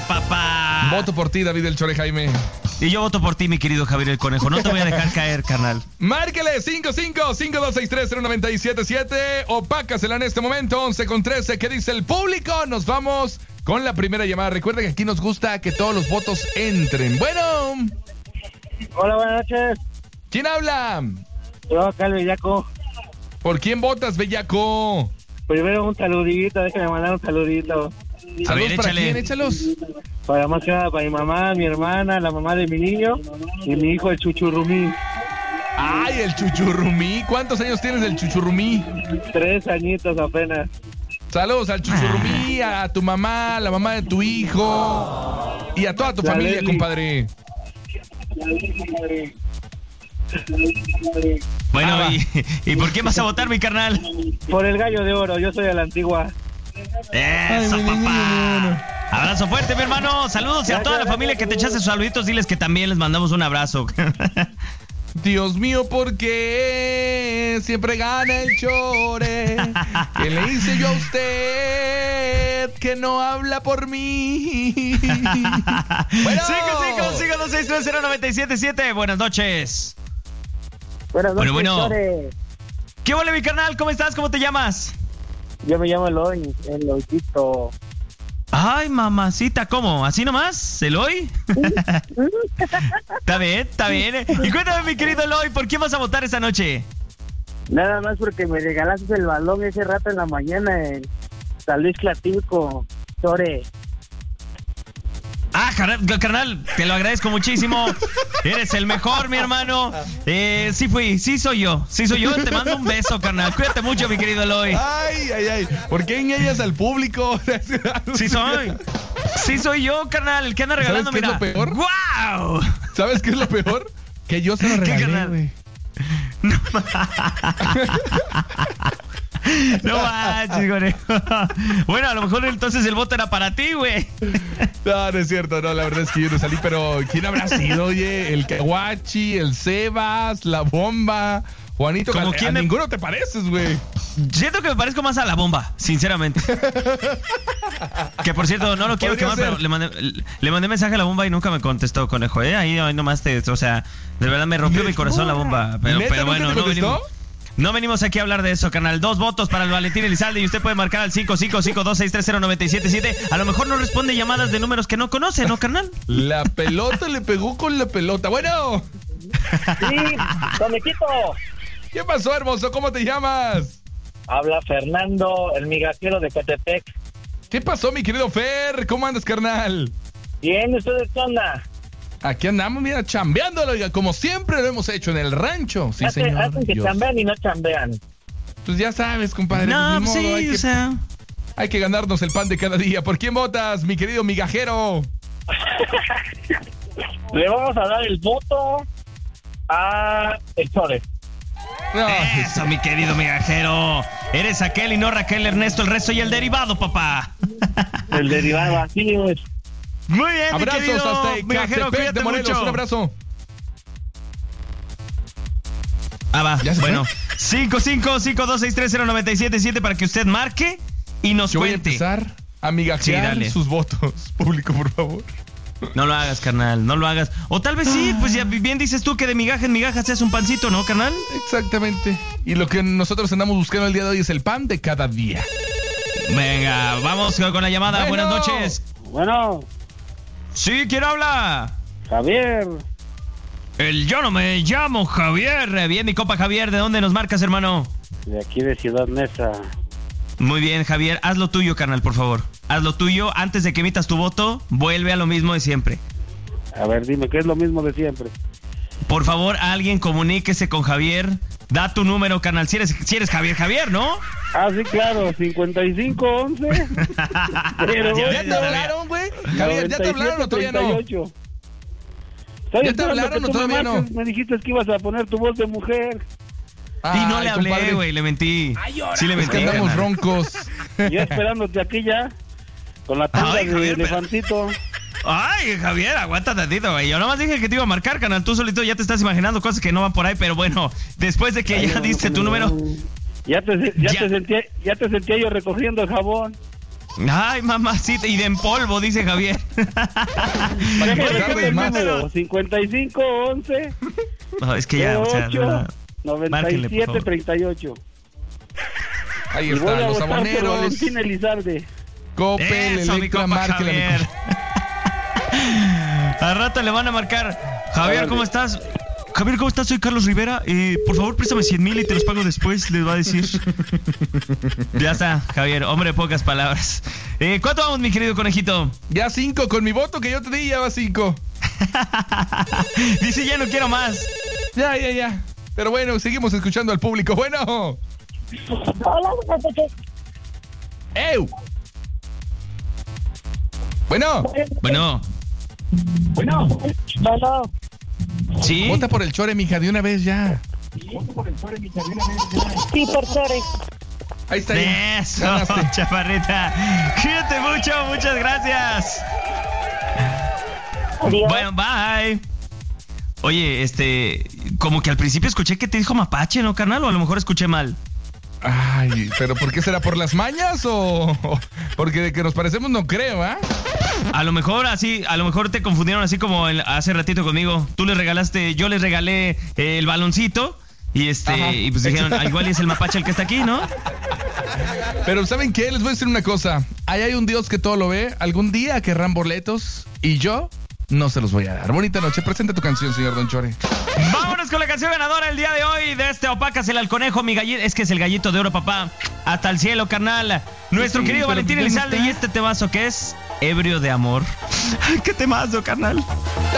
papá! Voto por ti, David el Chore Jaime. Y yo voto por ti, mi querido Javier el Conejo. No te voy a dejar caer, carnal. Márquele 55-5263-0977 o pácasela en este momento, 11:13. ¿Qué dice el público? Nos vamos con la primera llamada. Recuerda que aquí nos gusta que todos los votos entren. Bueno. Hola, buenas noches. ¿Quién habla? Yo acá el Bellaco. ¿Por quién votas, Bellaco? Primero un saludito, déjame mandar un saludito. ¿Saludos para échale. quién? Échalos. Para más que nada, para mi mamá, mi hermana, la mamá de mi niño y mi hijo el Chuchurrumí. Ay, el Chuchurrumí. ¿Cuántos años tienes del Chuchurrumí? 3 añitos apenas. Saludos al Chuchurrumí, a tu mamá, a la mamá de tu hijo y a toda tu familia, Leslie. compadre. Bueno, ¿y por qué vas a votar, mi carnal? Por el gallo de oro, yo soy a la antigua. Eso, papá. Abrazo fuerte, mi hermano. Saludos y a toda la familia que te echaste sus saluditos. Diles que también les mandamos un abrazo. Dios mío, ¿por qué siempre gana el Chore? ¿Qué le hice yo a usted que no habla por mí? Bueno. 55-52630977. Buenas noches. Buenas noches, Bueno. Chore. ¿Qué huele, mi carnal? ¿Cómo estás? ¿Cómo te llamas? Yo me llamo Eloy, Eloyito. Ay, mamacita, ¿cómo? ¿Así nomás? ¿Eloy? Está bien, está bien. Y cuéntame, mi querido Eloy, ¿por quién vas a votar esta noche? Nada más porque me regalaste el balón ese rato en la mañana en San Luis Clatilco, Chore. Ah, carnal, te lo agradezco muchísimo. Eres el mejor, mi hermano. Sí soy yo. Te mando un beso, carnal. Cuídate mucho, mi querido Eloy. Ay. ¿Por qué engañas al público? Sí soy yo, carnal, el que anda regalando, ¿Sabes qué mira. es lo peor? ¡Guau! ¿Sabes qué es lo peor? Que yo se lo regalé, carnal? güey. No manches, conejo. Bueno, a lo mejor entonces el voto era para ti, güey. No es cierto, no, la verdad es que yo no salí, pero ¿quién habrá sido, oye? El Caguachi, el Sebas, la Bomba, Juanito. ¿Cómo quién a ninguno te pareces, güey. Siento que me parezco más a la Bomba, sinceramente. Que por cierto, no lo quiero Podría quemar, ser. pero le mandé mensaje a la Bomba y nunca me contestó, conejo. Ahí nomás o sea, de verdad me rompió mi corazón la Bomba. Pero ¿Neta nunca bueno, te contestó? no venimos aquí a hablar de eso, carnal. 2 votos para el Valentín Elizalde y usted puede marcar al 5552630977. A lo mejor no responde llamadas de números que no conoce, ¿no, carnal? La pelota le pegó con la pelota. Bueno. Sí, conejito. ¿Qué pasó, hermoso? ¿Cómo te llamas? Habla Fernando, el migajero de Catepec. ¿Qué pasó, mi querido Fer? ¿Cómo andas, carnal? Bien, ¿ustedes qué onda? Aquí andamos, mira, chambeándolo, oiga, como siempre lo hemos hecho en el rancho. Sí, señor. Hacen que Dios. chambean y no chambean. Pues ya sabes, compadre. No, pues, ni modo, sí, o sea. hay que ganarnos el pan de cada día. ¿Por quién votas, mi querido migajero? Le vamos a dar el voto a el Chore. No, Eso, mi querido migajero. Eres aquel y no Raquel, Ernesto, el resto y el derivado, papá. El derivado, así es. Muy bien, mi abrazos querido hasta migajero, Catepec cuídate de Morelos. mucho. Un abrazo. Va, ¿Ya se bueno. fue? 5552630977 para que usted marque y nos Yo voy a cuente. empezar a migajear Sí, dale. sus votos. Público, por favor. No lo hagas, carnal, no lo hagas. O tal vez sí, pues ya bien dices tú que de migaja en migaja se hace un pancito, ¿no, carnal? Exactamente. Y lo que nosotros andamos buscando el día de hoy es el pan de cada día. Venga, vamos con la llamada. Bueno. Buenas noches. Bueno, Sí, ¿quién habla? Javier, Yo no me llamo Javier. Bien, mi compa Javier, ¿de dónde nos marcas, hermano? de aquí de Ciudad Neza. Muy bien, Javier, haz lo tuyo, carnal, por favor. Haz lo tuyo, antes de que emitas tu voto, vuelve a lo mismo de siempre. A ver, dime, ¿qué es lo mismo de siempre? Por favor, alguien comuníquese con Javier. Da tu número, carnal, si eres Javier, ¿no? Ah, sí, claro, 5511. Pero Ya ¿Ya te hablaron, güey? Javier, ¿ya te hablaron o todavía no? 9738. ¿Ya te hablaron o todavía no? Me dijiste que ibas a poner tu voz de mujer. Y no Ay, le hablé, compadre, güey, le mentí. Sí le Es que mentí, andamos carnal. roncos. Yo esperándote aquí ya, con la tanda Ay, de Javier, elefantito. Ay, Javier, aguanta tantito, güey. Yo nomás dije que te iba a marcar, carnal. Tú solito ya te estás imaginando cosas que no van por ahí, pero bueno, después de que ya diste tu número. Ya te sentía yo recogiendo el jabón. Ay, mamacita, y de en polvo, dice Javier. Para que Déjeme tardes el más. número, 55 11 No, es que ya, o sea, de 08 verdad. Márquenle, por 97 favor. 38. Ahí Y voy están a los votar por aboneros. Valentín Elizalde. Coppel, Eso, mi Electra, compa márquenle, mi Javier. compa. Al rato le van a marcar. Javier, Órale. ¿cómo estás? Javier, ¿cómo estás? Soy Carlos Rivera. Por favor, préstame 100,000 y te los pago después, les va a decir. Ya está, Javier, hombre de pocas palabras. ¿Cuánto vamos, mi querido conejito? Ya 5, con mi voto que yo te di, ya va 5. Dice, ya no quiero más. Ya. Pero bueno, seguimos escuchando al público. Bueno. Hola, buenas noches. ¡Ew! Bueno, Bueno, Bueno, ¿sí? vota por el Chore, mija, de una vez ya. sí, por Chore. Ahí está. ya. Eso, Ganaste. chaparrita. Cuídate mucho, muchas gracias. Adiós. Bueno, bye. Oye, como que al principio escuché que te dijo mapache, ¿no, carnal? O a lo mejor escuché mal. Ay, pero ¿por qué será? ¿Por las mañas o porque de que nos parecemos no creo, ah? A lo mejor te confundieron así como hace ratito conmigo. Tú les regalaste, yo les regalé el baloncito y Ajá. y pues dijeron, igual es el mapache el que está aquí, ¿no? Pero ¿saben qué? Les voy a decir una cosa. Ahí hay un Dios que todo lo ve. Algún día querrán boletos y yo no se los voy a dar. Bonita noche. Presenta tu canción, señor Don Chore. Vámonos con la canción ganadora el día de hoy de Opácasela al conejo, mi gallito. Es que es el gallito de oro, papá. Hasta el cielo, carnal. Nuestro Sí, querido pero Valentín ya no Elizalde está. y este temazo que es Ebrio de Amor. Ay, qué temazo, carnal.